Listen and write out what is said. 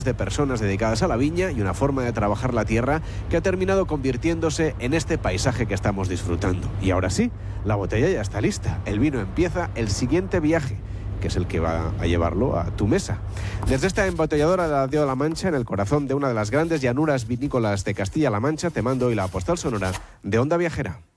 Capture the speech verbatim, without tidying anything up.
de personas dedicadas a la viña y una forma de trabajar la tierra que ha terminado convirtiéndose en este paisaje que estamos disfrutando. Y ahora sí, la botella ya está lista. El vino empieza el siguiente viaje, que es el que va a llevarlo a tu mesa. Desde esta embotelladora de la Río de la Mancha, en el corazón de una de las grandes llanuras vinícolas de Castilla-La Mancha, te mando hoy la postal sonora de Onda Viajera.